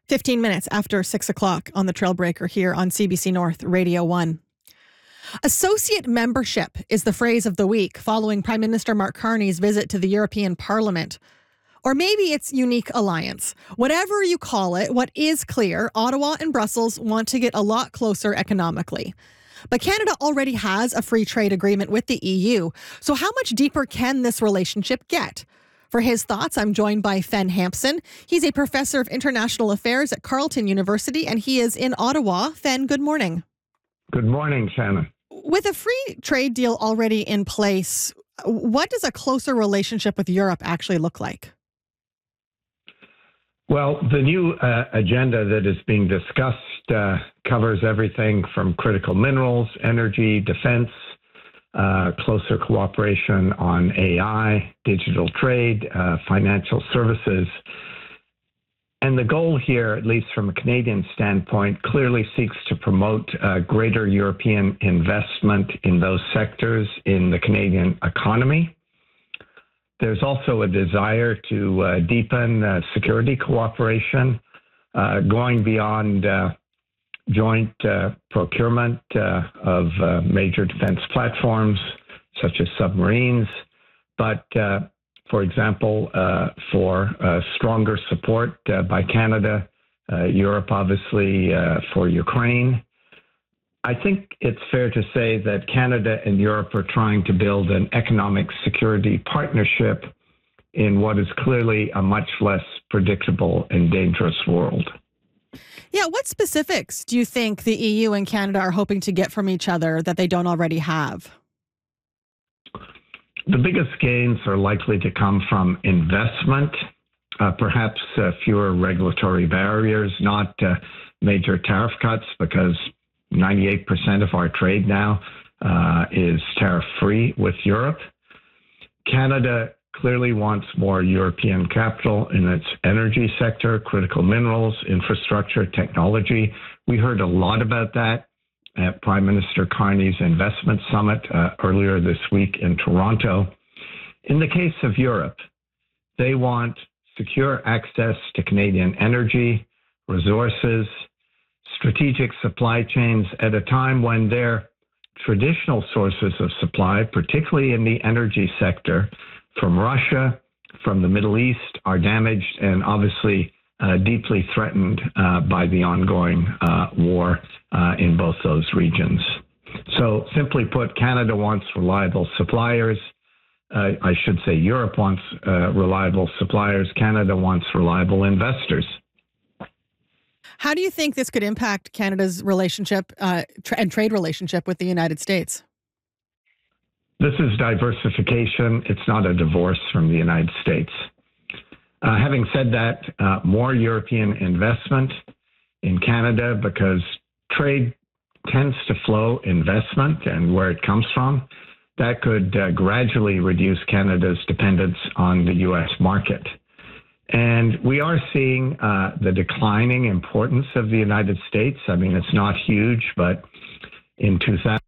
15 minutes after 6 o'clock on the Trailbreaker here on CBC North Radio 1. Associate membership is the phrase of the week following Prime Minister Mark Carney's visit to the European Parliament. Or maybe it's unique alliance. Whatever you call it, what is clear, Ottawa and Brussels want to get a lot closer economically. But Canada already has a free trade agreement with the EU. So how much deeper can this relationship get? For his thoughts, I'm joined by Fen Hampson. He's a professor of international affairs at Carleton University, and he is in Ottawa. Fen, good morning. Good morning, Shannon. With a free trade deal already in place, what does a closer relationship with Europe actually look like? Well, the new agenda that is being discussed covers everything from critical minerals, energy, defense, closer cooperation on AI, digital trade, financial services. And the goal here, at least from a Canadian standpoint, clearly seeks to promote greater European investment in those sectors in the Canadian economy. There's also a desire to deepen security cooperation, going beyond joint procurement of major defense platforms, such as submarines, but for example, for stronger support by Canada, Europe, obviously, for Ukraine. I think it's fair to say that Canada and Europe are trying to build an economic security partnership in what is clearly a much less predictable and dangerous world. Yeah, what specifics do you think the EU and Canada are hoping to get from each other that they don't already have? The biggest gains are likely to come from investment, perhaps fewer regulatory barriers, not major tariff cuts, because 98% of our trade now is tariff-free with Europe. Canada clearly wants more European capital in its energy sector, critical minerals, infrastructure, technology. We heard a lot about that at Prime Minister Carney's investment summit earlier this week in Toronto. In the case of Europe, they want secure access to Canadian energy, resources, strategic supply chains at a time when their traditional sources of supply, particularly in the energy sector, from Russia, from the Middle East, are damaged and obviously deeply threatened by the ongoing war in both those regions. So simply put, Canada wants reliable suppliers. I should say Europe wants reliable suppliers. Canada wants reliable investors. How do you think this could impact Canada's relationship and trade relationship with the United States? This is diversification. It's not a divorce from the United States. Having said that, more European investment in Canada, because trade tends to flow investment and where it comes from, that could gradually reduce Canada's dependence on the U.S. market. And we are seeing the declining importance of the United States. I mean, it's not huge, but in 2000,